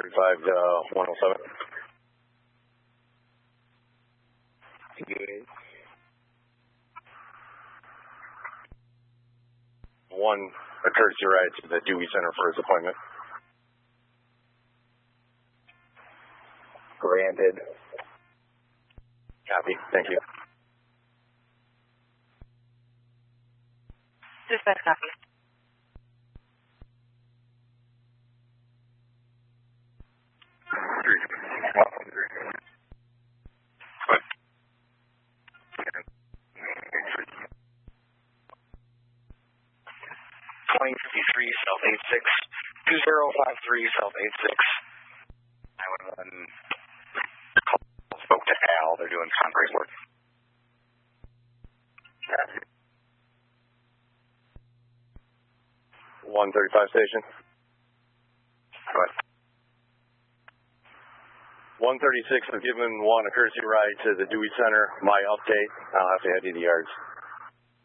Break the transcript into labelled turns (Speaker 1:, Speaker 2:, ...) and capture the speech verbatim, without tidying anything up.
Speaker 1: thirty-five to one oh seven.
Speaker 2: Good.
Speaker 1: One, a courtesy ride to the Dewey Center for his appointment.
Speaker 2: Granted.
Speaker 1: Copy. Thank you.
Speaker 3: Dispatch copy.
Speaker 2: twenty fifty-three, South eight six, two zero five three, South eight six. nine one one spoke to Al. They're doing concrete work.
Speaker 1: one thirty-five station.
Speaker 2: Go ahead.
Speaker 1: one thirty-six, I've given one a courtesy ride to the Dewey Center. My update, I'll have to head to the yards.